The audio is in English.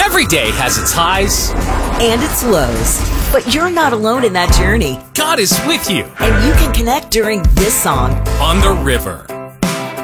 Every day has its highs and its lows. But you're not alone in that journey. God is with you And you can connect during this song. on the river.